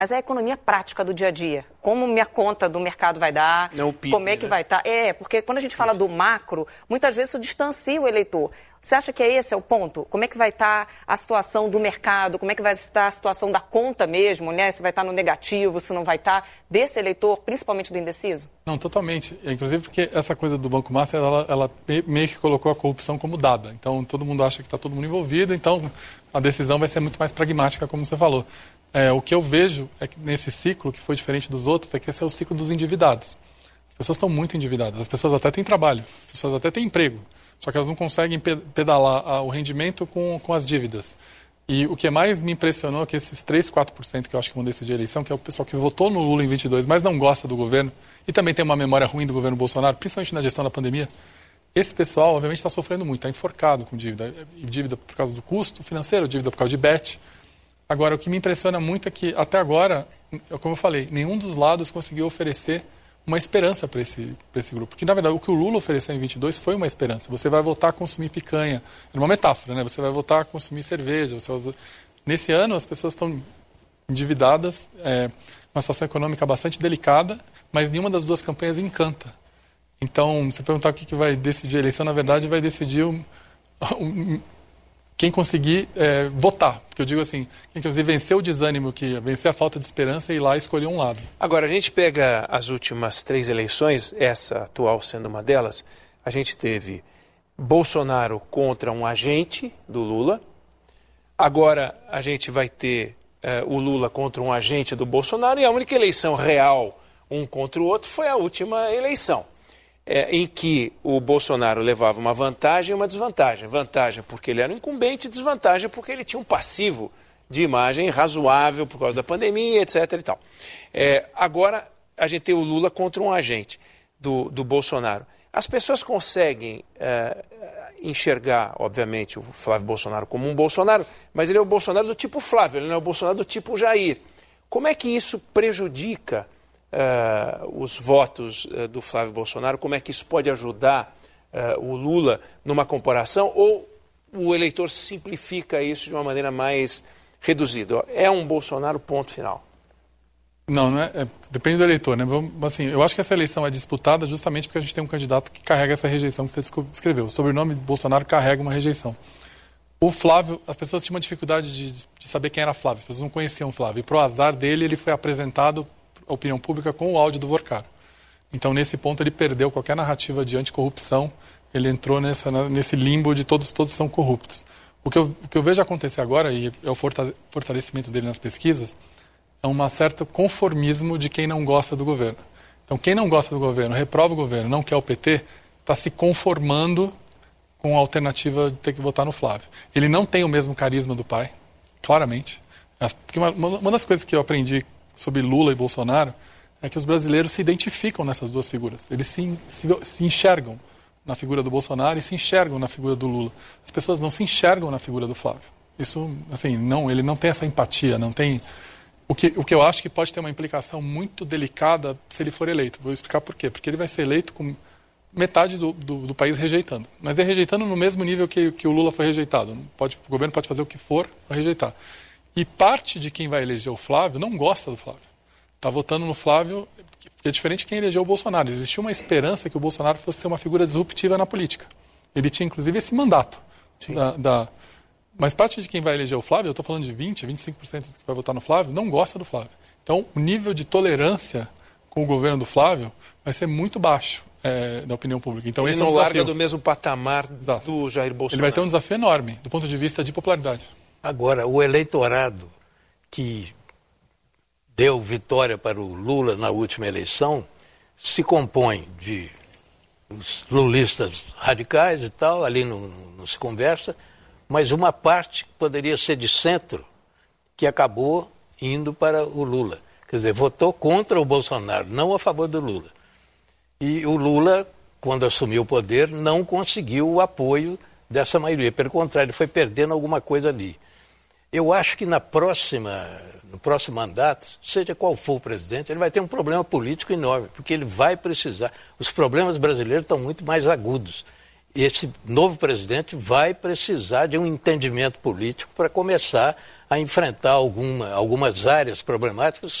Mas é a economia prática do dia a dia. Como minha conta do mercado vai dar, não o PIB, como é que vai estar. Porque quando a gente fala do macro, muitas vezes isso distancia o eleitor. Você acha que esse é o ponto? Como é que vai estar a situação do mercado? Como é que vai estar a situação da conta mesmo, né? Se vai estar no negativo, se não vai estar, desse eleitor, principalmente do indeciso? Não, totalmente. Inclusive porque essa coisa do Banco Master, ela meio que colocou a corrupção como dada. Então, todo mundo acha que está todo mundo envolvido, então a decisão vai ser muito mais pragmática, como você falou. O que eu vejo é que nesse ciclo, que foi diferente dos outros, é que esse é o ciclo dos endividados. As pessoas estão muito endividadas, as pessoas até têm trabalho, as pessoas até têm emprego, só que elas não conseguem pedalar o rendimento com as dívidas. E o que mais me impressionou é que esses 3, 4% que eu acho que vão decidir a eleição, que é o pessoal que votou no Lula em 22, mas não gosta do governo, e também tem uma memória ruim do governo Bolsonaro, principalmente na gestão da pandemia, esse pessoal, obviamente, está sofrendo muito, está enforcado com dívida. Dívida por causa do custo financeiro, dívida por causa de bet. Agora, o que me impressiona muito é que, até agora, como eu falei, nenhum dos lados conseguiu oferecer uma esperança para esse grupo. Porque, na verdade, o que o Lula ofereceu em 22 foi uma esperança. Você vai voltar a consumir picanha. É uma metáfora, né? Você vai voltar a consumir cerveja. Nesse ano, as pessoas estão endividadas, uma situação econômica bastante delicada, mas nenhuma das duas campanhas encanta. Então, se perguntar o que vai decidir a eleição, na verdade, vai decidir quem conseguir votar. Porque eu digo assim, quem conseguir vencer o desânimo, vencer a falta de esperança e ir lá escolher um lado. Agora, a gente pega as últimas 3 eleições, essa atual sendo uma delas, a gente teve Bolsonaro contra um agente do Lula. Agora a gente vai ter o Lula contra um agente do Bolsonaro, e a única eleição real, um contra o outro, foi a última eleição. Em que o Bolsonaro levava uma vantagem e uma desvantagem. Vantagem porque ele era um incumbente, desvantagem porque ele tinha um passivo de imagem razoável por causa da pandemia, etc. e tal. Agora a gente tem o Lula contra um agente do Bolsonaro. As pessoas conseguem enxergar, obviamente, o Flávio Bolsonaro como um Bolsonaro, mas ele é o Bolsonaro do tipo Flávio, ele não é o Bolsonaro do tipo Jair. Como é que isso prejudica os votos do Flávio Bolsonaro? Como é que isso pode ajudar o Lula numa comparação? Ou o eleitor simplifica isso de uma maneira mais reduzida? É um Bolsonaro, ponto final. Não é. Depende do eleitor, né? Assim, eu acho que essa eleição é disputada justamente porque a gente tem um candidato que carrega essa rejeição que você descreveu. O sobrenome de Bolsonaro carrega uma rejeição. O Flávio, as pessoas tinham uma dificuldade de saber quem era Flávio, as pessoas não conheciam o Flávio. E pro azar dele, ele foi apresentado à opinião pública com o áudio do Vorcaro. Então, nesse ponto, ele perdeu qualquer narrativa de anticorrupção, ele entrou nesse limbo de todos são corruptos. O que eu vejo acontecer agora, e é o fortalecimento dele nas pesquisas, é um certo conformismo de quem não gosta do governo. Então, quem não gosta do governo, reprova o governo, não quer o PT, está se conformando com a alternativa de ter que votar no Flávio. Ele não tem o mesmo carisma do pai, claramente. Porque uma das coisas que eu aprendi sobre Lula e Bolsonaro é que os brasileiros se identificam nessas duas figuras. Eles se enxergam na figura do Bolsonaro e se enxergam na figura do Lula. As pessoas não se enxergam na figura do Flávio. Isso, assim, ele não tem essa empatia, não tem... O que eu acho que pode ter uma implicação muito delicada se ele for eleito. Vou explicar por quê. Porque ele vai ser eleito com metade do país rejeitando. Mas é rejeitando no mesmo nível que o Lula foi rejeitado. O governo pode fazer o que for para rejeitar. E parte de quem vai eleger o Flávio não gosta do Flávio. Está votando no Flávio, que é diferente de quem elegeu o Bolsonaro. Existia uma esperança que o Bolsonaro fosse ser uma figura disruptiva na política. Ele tinha, inclusive, esse mandato. Mas parte de quem vai eleger o Flávio, eu estou falando de 20%, 25% que vai votar no Flávio, não gosta do Flávio. Então, o nível de tolerância com o governo do Flávio vai ser muito baixo da opinião pública. Então, ele esse não é um desafio. larga do mesmo patamar do Jair Bolsonaro. Ele vai ter um desafio enorme, do ponto de vista de popularidade. Agora, o eleitorado que deu vitória para o Lula na última eleição se compõe de os lulistas radicais e tal, ali não se conversa, mas uma parte que poderia ser de centro, que acabou indo para o Lula. Quer dizer, votou contra o Bolsonaro, não a favor do Lula. E o Lula, quando assumiu o poder, não conseguiu o apoio dessa maioria. Pelo contrário, ele foi perdendo alguma coisa ali. Eu acho que no próximo mandato, seja qual for o presidente, ele vai ter um problema político enorme, porque ele vai precisar. Os problemas brasileiros estão muito mais agudos. Esse novo presidente vai precisar de um entendimento político para começar a enfrentar algumas áreas problemáticas